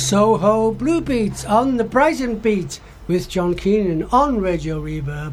Soho Blue Beat on the Brighton Beat with John Keenan on Radio Reverb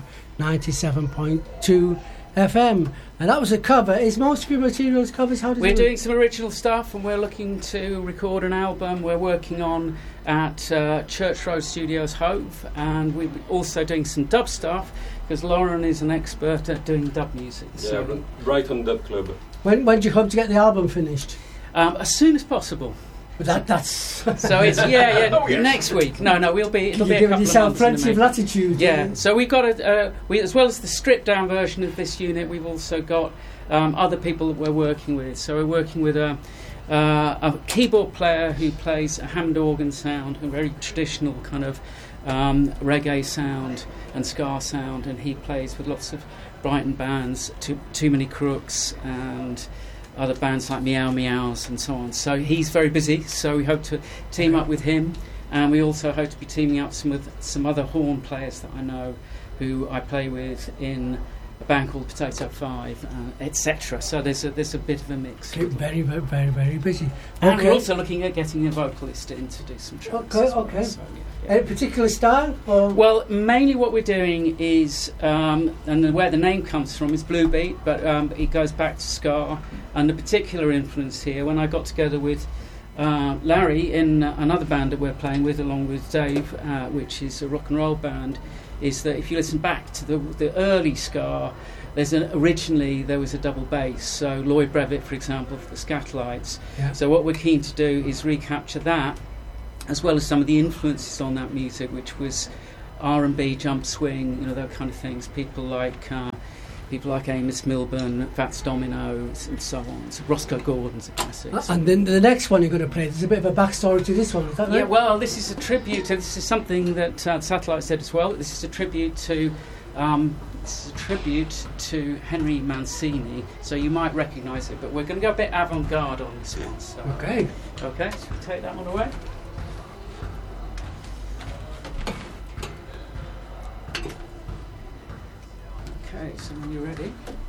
97.2 FM. And that was a cover. Is most of your materials covers? We're doing some original stuff, and we're looking to record an album we're working on at Church Road Studios, Hove, and we're also doing some dub stuff because Lauren is an expert at doing dub music. So Brighton Dub Club. When do you hope to get the album finished? As soon as possible. That's so it's next week. No, it'll be a couple of months. Plenty of latitude. Yeah. So we've got as well as the stripped down version of this unit, we've also got other people that we're working with. So we're working with a keyboard player who plays a Hammond organ sound, a very traditional kind of reggae sound and ska sound, and he plays with lots of Brighton bands, Too Many Crooks and other bands like Meow Meows and so on. So he's very busy, so we hope to team up with him, and we also hope to be teaming up with some other horn players that I know who I play with in a band called Potato Five, etc. So there's a bit of a mix. Very, very, very, very busy. And we're also looking at getting a vocalist in to do some tracks. Okay. So, Any particular style? Or? Well, mainly what we're doing is, and where the name comes from is Blue Beat, but it goes back to ska. And the particular influence here, when I got together with Larry in another band that we're playing with, along with Dave, which is a rock and roll band, is that if you listen back to the early ska, originally there was a double bass. So Lloyd Brevitt, for example, for the Scatolites. Yeah. So what we're keen to do is recapture that, as well as some of the influences on that music, which was R&B, jump swing, those kind of things. People like Amos Milburn, Fats Dominoes, and so on. So Roscoe Gordon's a classic. And then the next one you're going to play, there's a bit of a backstory to this one, is that right? Yeah, well, this is a tribute. This is something that Satellite said as well. This is a tribute to Henry Mancini. So you might recognise it, but we're going to go a bit avant-garde on this one. So. Okay. Okay, so we'll take that one away. Okay, so when you're ready.